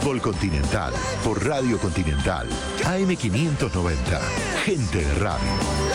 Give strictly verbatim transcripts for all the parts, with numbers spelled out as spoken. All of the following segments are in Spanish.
Fútbol Continental por Radio Continental. A M quinientos noventa. Gente de radio.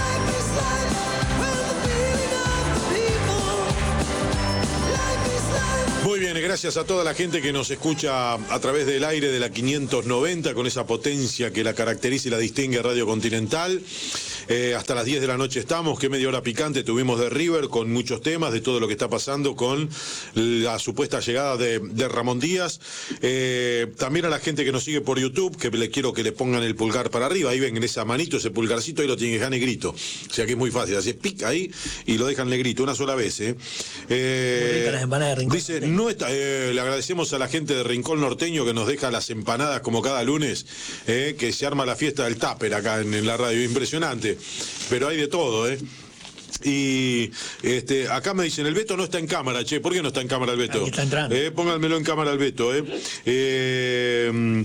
Muy bien, gracias a toda la gente que nos escucha a través del aire de la quinientos noventa, con esa potencia que la caracteriza y la distingue a Radio Continental. Eh, hasta las diez de la noche estamos, qué media hora picante tuvimos de River, con muchos temas de todo lo que está pasando con la supuesta llegada de, de Ramón Díaz. Eh, también a la gente que nos sigue por YouTube, que le quiero que le pongan el pulgar para arriba, ahí ven en esa manito, ese pulgarcito, ahí lo tienen que dejar negrito. O sea que es muy fácil, así pic ahí y lo dejan negrito, una sola vez. Eh. Eh, dice, no está, eh, le agradecemos a la gente de Rincón Norteño que nos deja las empanadas como cada lunes, eh, que se arma la fiesta del tupper acá en, en la radio, impresionante. Pero hay de todo, ¿eh? Y este, acá me dicen, el Beto no está en cámara, che, ¿por qué no está en cámara el Beto? Aquí está entrando. Eh, pónganmelo en cámara el Beto, ¿eh? eh,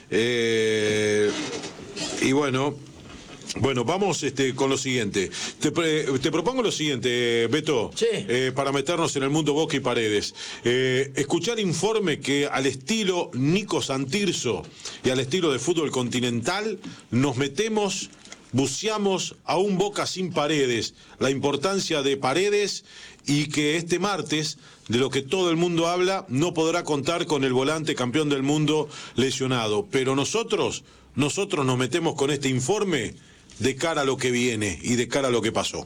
eh y bueno... Bueno, vamos este, con lo siguiente. Te, te propongo lo siguiente, Beto, sí. eh, para meternos en el mundo Boca y Paredes. Eh, escuchar informe que al estilo Nico Santirso y al estilo de Fútbol Continental nos metemos, buceamos a un Boca sin Paredes, la importancia de Paredes y que este martes, de lo que todo el mundo habla, no podrá contar con el volante campeón del mundo lesionado. Pero nosotros, nosotros nos metemos con este informe de cara a lo que viene y de cara a lo que pasó.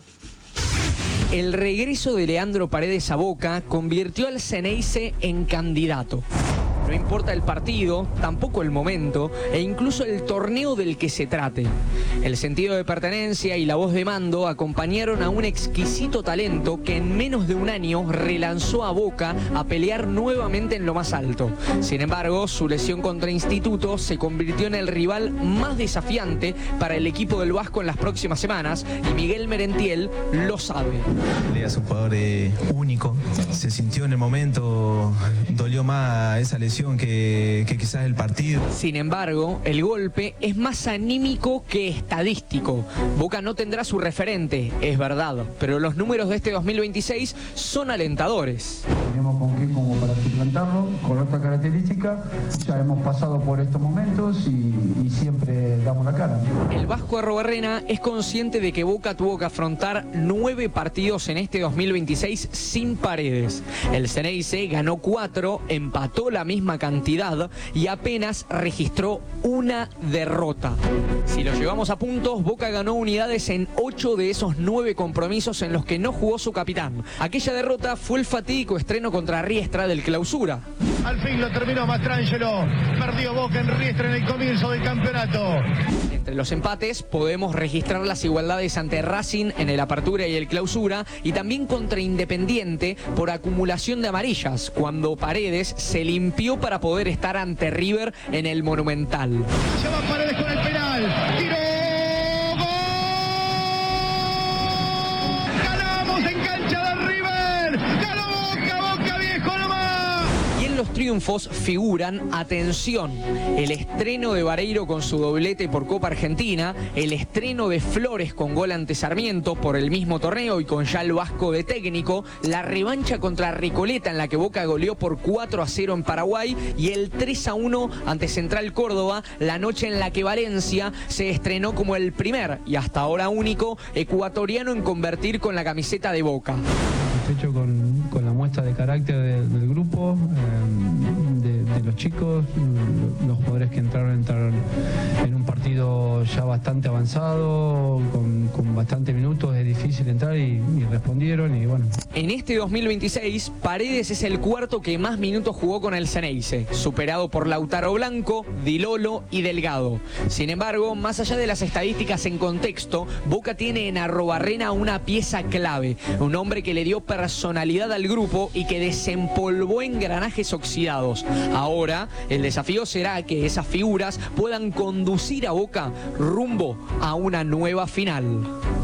El regreso de Leandro Paredes a Boca convirtió al Xeneize en candidato. No importa el partido, tampoco el momento e incluso el torneo del que se trate. El sentido de pertenencia y la voz de mando acompañaron a un exquisito talento que en menos de un año relanzó a Boca a pelear nuevamente en lo más alto. Sin embargo, su lesión contra Instituto se convirtió en el rival más desafiante para el equipo del Vasco en las próximas semanas y Miguel Merentiel lo sabe. Es un jugador eh, único, se sintió en el momento, dolió más esa lesión Que, que quizás el partido. Sin embargo, el golpe es más anímico que estadístico. Boca no tendrá su referente, es verdad, pero los números de este dos mil veintiséis son alentadores. Tenemos con qué como para suplantarlo, con otra característica, ya hemos pasado por estos momentos y, y siempre damos la cara. El Vasco Arrobarrena es consciente de que Boca tuvo que afrontar nueve partidos en este dos mil veintiséis sin Paredes. El Xeneize ganó cuatro, empató la misma cantidad y apenas registró una derrota. Si lo llevamos a puntos, Boca ganó unidades en ocho de esos nueve compromisos en los que no jugó su capitán. Aquella derrota fue el fatídico estreno contra Riestra del Clausura. Al fin lo terminó Mastrangelo, perdió Boca en Riestra en el comienzo del campeonato. Entre los empates podemos registrar las igualdades ante Racing en el Apertura y el Clausura y también contra Independiente por acumulación de amarillas, cuando Paredes se limpió para poder estar ante River en el Monumental. Se va Paredes con el penal, tiró, ¡gol! ¡Ganamos en cancha de River! ¡Ganó Boca, Boca viejo nomás! Y en los triunfos figuran, atención, el estreno de Vareiro con su doblete por Copa Argentina, el estreno de Flores con gol ante Sarmiento por el mismo torneo y con ya el Vasco de técnico, la revancha contra Recoleta en la que Boca goleó por cuatro a cero en Paraguay y el tres a uno ante Central Córdoba, la noche en la que Valencia se estrenó como el primer y hasta ahora único ecuatoriano en convertir con la camiseta de Boca. Satisfecho con, con la muestra de carácter de, del grupo, eh, de, de los chicos, los jugadores que entraron entraron en un partido ya bastante avanzado, con, con bastantes minutos, es difícil entrar y, y respondieron y bueno. En este dos mil veintiséis, Paredes es el cuarto que más minutos jugó con el Xeneize, superado por Lautaro Blanco, Di Lolo y Delgado. Sin embargo, más allá de las estadísticas en contexto, Boca tiene en Arrobarrena una pieza clave, un hombre que le dio personalidad al grupo y que desempolvó engranajes oxidados. Ahora, el desafío será que esas figuras puedan conducir a Boca rumbo a una nueva final.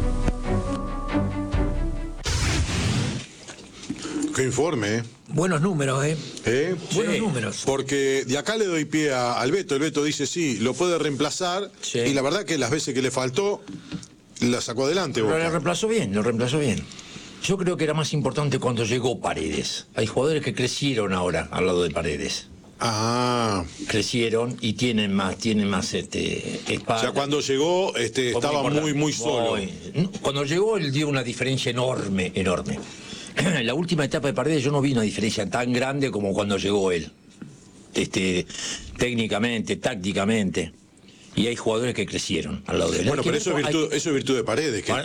Qué informe, ¿eh? Buenos números, ¿eh? ¿Eh? Buenos Sí. números. Porque de acá le doy pie a, al Beto. El Beto dice sí, lo puede reemplazar. Sí. Y la verdad que las veces que le faltó, la sacó adelante. Pero Boca. lo reemplazó bien, lo reemplazó bien. Yo creo que era más importante cuando llegó Paredes. Hay jugadores que crecieron ahora al lado de Paredes. Ah. Crecieron y tienen más, tienen más este, espalda. O sea, cuando llegó este, Fue estaba muy, muy importante. solo. Muy. Cuando llegó él dio una diferencia enorme, enorme. En la última etapa de Paredes yo no vi una diferencia tan grande como cuando llegó él. Este, técnicamente, tácticamente. Y hay jugadores que crecieron al lado de él. Bueno, Hay que pero eso es ver- virtud, hay- eso es virtud de Paredes, que